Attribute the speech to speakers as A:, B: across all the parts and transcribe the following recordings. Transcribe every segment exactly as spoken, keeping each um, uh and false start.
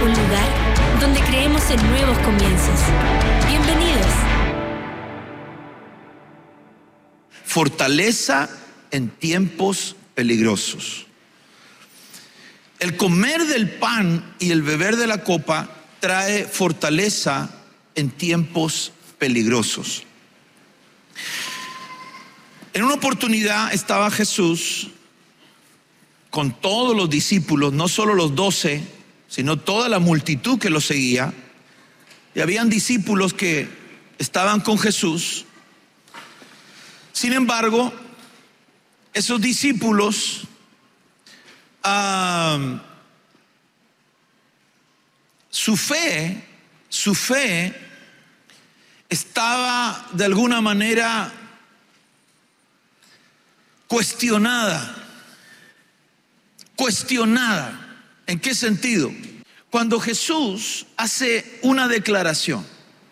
A: un lugar donde creemos en nuevos comienzos. Bienvenidos.
B: Fortaleza en tiempos peligrosos. El comer del pan y el beber de la copa trae fortaleza en tiempos peligrosos. En una oportunidad estaba Jesús con todos los discípulos, no solo los doce, sino toda la multitud que lo seguía. Y habían discípulos que estaban con Jesús. Sin embargo, esos discípulos uh, su fe, su fe estaba de alguna manera cuestionada. Cuestionada. ¿En qué sentido? Cuando Jesús hace una declaración.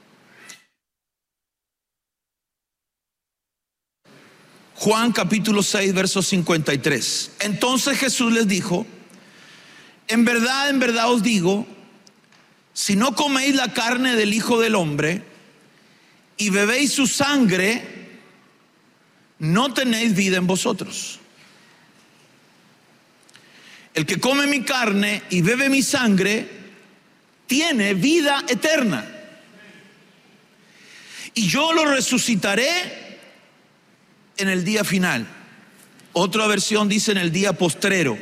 B: Juan capítulo seis, verso cincuenta y tres. Entonces Jesús les dijo: en verdad, en verdad os digo, si no coméis la carne del Hijo del Hombre y bebéis su sangre, no tenéis vida en vosotros. El que come mi carne y bebe mi sangre tiene vida eterna, y yo lo resucitaré en el día final. Otra versión dice en el día postrero.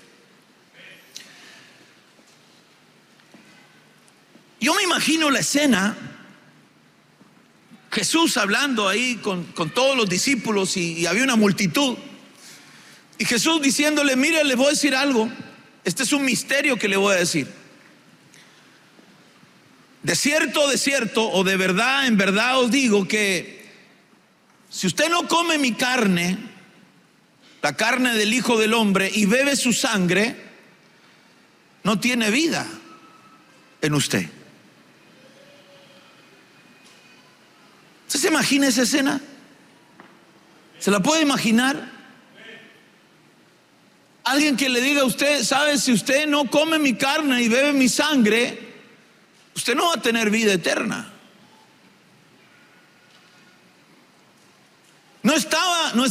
B: Yo me imagino la escena, Jesús hablando ahí con, con todos los discípulos y, y había una multitud. Y Jesús diciéndole: mire, les voy a decir algo. Este es un misterio que le voy a decir. De cierto, de cierto, o de verdad, en verdad os digo que si usted no come mi carne, la carne del Hijo del Hombre, y bebe su sangre, no tiene vida en usted. ¿Usted se imagina esa escena? ¿Se la puede imaginar? Alguien que le diga a usted: sabe, si usted no come mi carne y bebe mi sangre, usted no va a tener vida eterna. No estaba, no